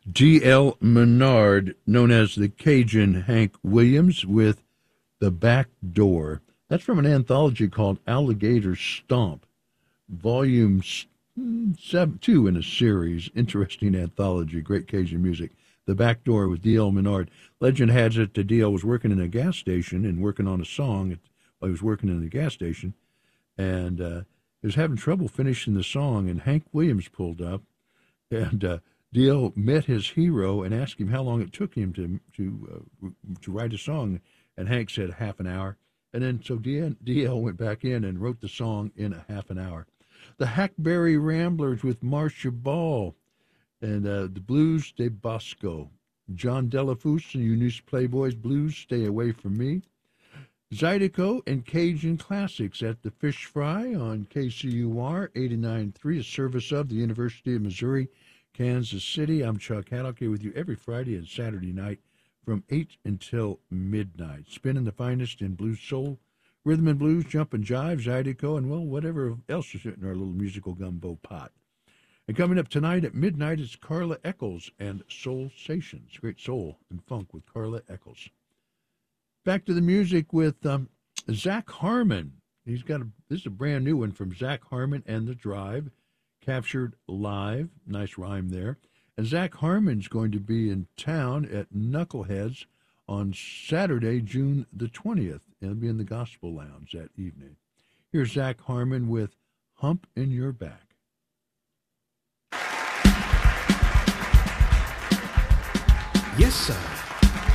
D.L. Menard, known as the Cajun Hank Williams, with The Back Door. That's from an anthology called Alligator Stomp, volume 2 in a series. Interesting anthology, great Cajun music. The Back Door with D.L. Menard. Legend has it that D.L. was working in a gas station and working on a song while he was working in the gas station, and he was having trouble finishing the song, and Hank Williams pulled up, and D.L. met his hero and asked him how long it took him to write a song, and Hank said half an hour. And then so D.L. went back in and wrote the song in a half an hour. The Hackberry Ramblers with Marcia Ball, and the Blues de Bosco. John Delafus and Eunice Playboy's Blues, Stay Away From Me. Zydeco and Cajun Classics at the Fish Fry on KCUR 89.3, a service of the University of Missouri, Kansas City. I'm Chuck Haddock here with you every Friday and Saturday night from 8 until midnight. Spinning the finest in blues, soul, rhythm and blues, jump and jive, Zydeco, and, well, whatever else is in our little musical gumbo pot. And coming up tonight at midnight is Carla Eccles and Soul Stations. Great soul and funk with Carla Eccles. Back to the music with Zach Harmon. This is a brand new one from Zach Harmon and The Drive, captured live. Nice rhyme there. And Zach Harmon's going to be in town at Knuckleheads on Saturday, June the 20th. He'll be in the Gospel Lounge that evening. Here's Zach Harmon with Hump in Your Back. Yes, sir.